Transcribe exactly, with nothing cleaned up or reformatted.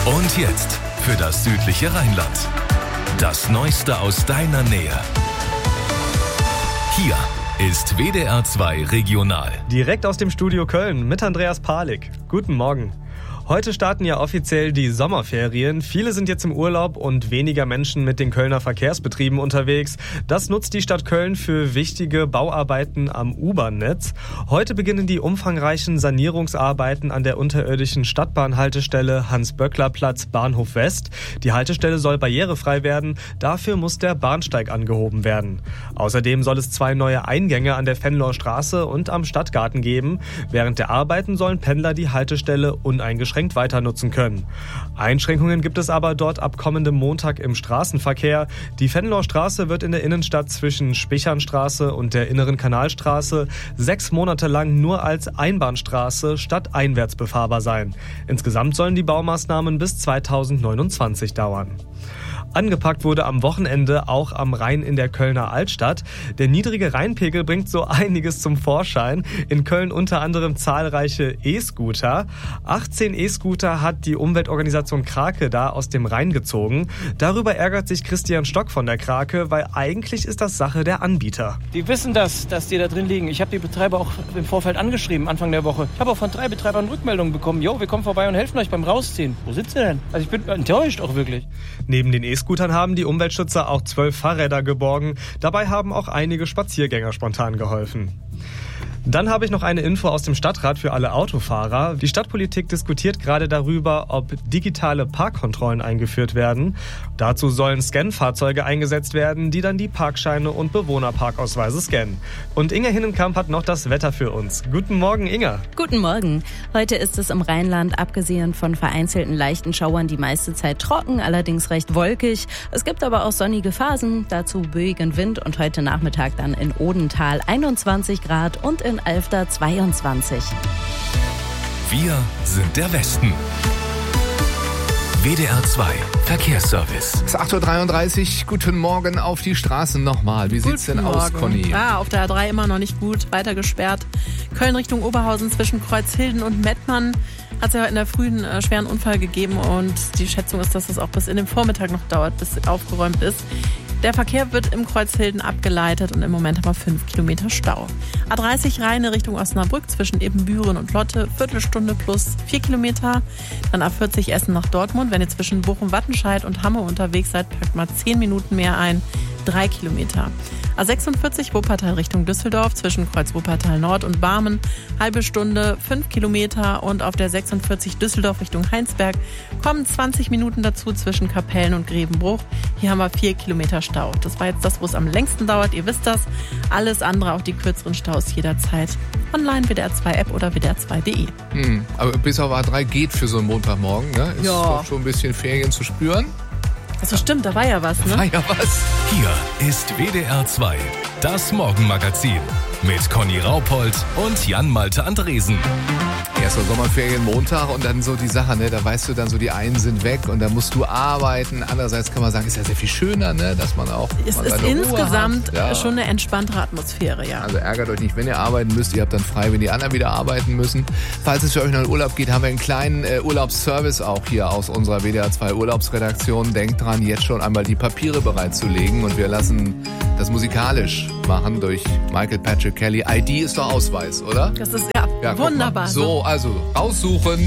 Und jetzt für das südliche Rheinland. Das Neueste aus deiner Nähe. Hier ist W D R zwei Regional. Direkt aus dem Studio Köln mit Andreas Palik. Guten Morgen. Heute starten ja offiziell die Sommerferien. Viele sind jetzt im Urlaub und weniger Menschen mit den Kölner Verkehrsbetrieben unterwegs. Das nutzt die Stadt Köln für wichtige Bauarbeiten am U-Bahn-Netz. Heute beginnen die umfangreichen Sanierungsarbeiten an der unterirdischen Stadtbahnhaltestelle Hans-Böckler-Platz Bahnhof West. Die Haltestelle soll barrierefrei werden. Dafür muss der Bahnsteig angehoben werden. Außerdem soll es zwei neue Eingänge an der Venloer Straße und am Stadtgarten geben. Während der Arbeiten sollen Pendler die Haltestelle uneingeschränkt weiter nutzen können. Einschränkungen gibt es aber dort ab kommendem Montag im Straßenverkehr. Die Venloer Straße wird in der Innenstadt zwischen Spichernstraße und der Inneren Kanalstraße sechs Monate lang nur als Einbahnstraße statt einwärts befahrbar sein. Insgesamt sollen die Baumaßnahmen bis zweitausendneunundzwanzig dauern. Angepackt wurde am Wochenende auch am Rhein in der Kölner Altstadt. Der niedrige Rheinpegel bringt so einiges zum Vorschein. In Köln unter anderem zahlreiche E-Scooter. achtzehn E-Scooter hat die Umweltorganisation Krake da aus dem Rhein gezogen. Darüber ärgert sich Christian Stock von der Krake, weil eigentlich ist das Sache der Anbieter. Die wissen das, dass die da drin liegen. Ich habe die Betreiber auch im Vorfeld angeschrieben, Anfang der Woche. Ich habe auch von drei Betreibern Rückmeldungen bekommen. Jo, wir kommen vorbei und helfen euch beim Rausziehen. Wo sitzt ihr denn? Also ich bin enttäuscht auch wirklich. Neben den E-Scootern haben die Umweltschützer auch zwölf Fahrräder geborgen. Dabei haben auch einige Spaziergänger spontan geholfen. Dann habe ich noch eine Info aus dem Stadtrat für alle Autofahrer. Die Stadtpolitik diskutiert gerade darüber, ob digitale Parkkontrollen eingeführt werden. Dazu sollen Scan-Fahrzeuge eingesetzt werden, die dann die Parkscheine und Bewohnerparkausweise scannen. Und Inga Hinnenkamp hat noch das Wetter für uns. Guten Morgen, Inga. Guten Morgen. Heute ist es im Rheinland, abgesehen von vereinzelten leichten Schauern, die meiste Zeit trocken, allerdings recht wolkig. Es gibt aber auch sonnige Phasen, dazu böigen Wind und heute Nachmittag dann in Odenthal einundzwanzig Grad und in Alfter zweiundzwanzig. Wir sind der Westen. W D R zwei Verkehrsservice. Es ist acht Uhr dreiunddreißig. Guten Morgen auf die Straßen nochmal. Wie sieht's denn aus, Conny? Ah, auf der A drei immer noch nicht gut. Weiter gesperrt. Köln Richtung Oberhausen zwischen Kreuzhilden und Mettmann hat es ja in der frühen äh, schweren Unfall gegeben und die Schätzung ist, dass es auch bis in den Vormittag noch dauert, bis aufgeräumt ist. Der Verkehr wird im Kreuzhilden abgeleitet und im Moment haben wir fünf Kilometer Stau. A dreißig Rheine Richtung Osnabrück zwischen Ebenbüren und Lotte, Viertelstunde plus vier Kilometer. Dann A vierzig Essen nach Dortmund. Wenn ihr zwischen Bochum-Wattenscheid und Hamme unterwegs seid, packt mal zehn Minuten mehr ein, drei Kilometer. A sechsundvierzig Wuppertal Richtung Düsseldorf zwischen Kreuz Wuppertal Nord und Barmen, halbe Stunde, fünf Kilometer. Und auf der sechsundvierzig Düsseldorf Richtung Heinsberg kommen zwanzig Minuten dazu zwischen Kapellen und Grevenbruch. Hier haben wir vier Kilometer Stau. Das war jetzt das, wo es am längsten dauert. Ihr wisst das. Alles andere, auch die kürzeren Staus jederzeit online, W D R zwei App oder W D R zwei Punkt de. Hm, aber bis auf A drei geht für so einen Montagmorgen. Ne? Ist ja doch schon ein bisschen Ferien zu spüren. Also stimmt, da war ja was, ne? Da war ja was. Hier ist W D R zwei, das Morgenmagazin mit Conny Raupold und Jan-Malte Andresen. Erster Sommerferien Montag und dann so die Sache, ne, da weißt du dann so, die einen sind weg und da musst du arbeiten. Andererseits kann man sagen, ist ja sehr viel schöner, ne, dass man auch Es man ist insgesamt ja. schon eine entspanntere Atmosphäre, ja. Also ärgert euch nicht, wenn ihr arbeiten müsst. Ihr habt dann frei, wenn die anderen wieder arbeiten müssen. Falls es für euch noch in Urlaub geht, haben wir einen kleinen äh, Urlaubsservice auch hier aus unserer W D R zwei Urlaubsredaktion. Denkt dran, jetzt schon einmal die Papiere bereitzulegen und wir lassen das musikalisch machen durch Michael Patrick Kelly. I D ist doch Ausweis, oder? Das ist ja, Ja, wunderbar. So, also raussuchen.